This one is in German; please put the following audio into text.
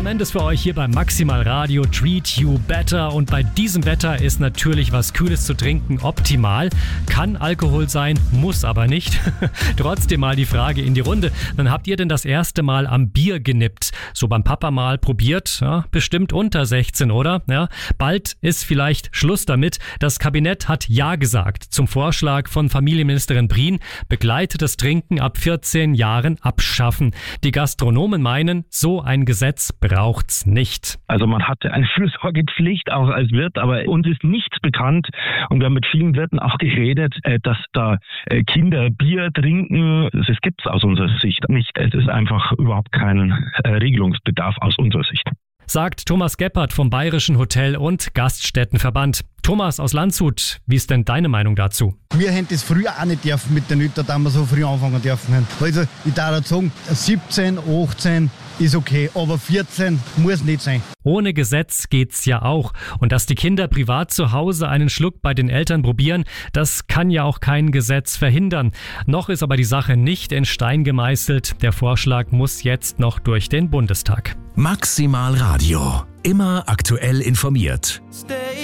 Mendes für euch hier beim Maximal Radio Treat You Better. Und bei diesem Wetter ist natürlich was Kühles zu trinken optimal. Kann Alkohol sein, muss aber nicht. Trotzdem mal die Frage in die Runde. Wann habt ihr denn das erste Mal am Bier genippt? So beim Papa mal probiert? Ja, bestimmt unter 16, oder? Ja, bald ist vielleicht Schluss damit. Das Kabinett hat Ja gesagt zum Vorschlag von Familienministerin Brien. Begleitetes Trinken ab 14 Jahren abschaffen. Die Gastronomen meinen, so ein Gesetz braucht's nicht. Also man hatte eine Fürsorgepflicht auch als Wirt, aber uns ist nichts bekannt und wir haben mit vielen Wirten auch geredet, dass da Kinder Bier trinken. Das gibt's aus unserer Sicht nicht. Es ist einfach überhaupt kein Regelungsbedarf aus unserer Sicht. Sagt Thomas Gebhardt vom Bayerischen Hotel- und Gaststättenverband. Thomas aus Landshut, wie ist denn deine Meinung dazu? Wir hätten das früher auch nicht dürfen mit den Eltern, da wir so früh anfangen dürfen. Also ich darf sagen, 17, 18 ist okay, aber 14 muss nicht sein. Ohne Gesetz geht's ja auch. Und dass die Kinder privat zu Hause einen Schluck bei den Eltern probieren, das kann ja auch kein Gesetz verhindern. Noch ist aber die Sache nicht in Stein gemeißelt. Der Vorschlag muss jetzt noch durch den Bundestag. Maximal Radio. Immer aktuell informiert.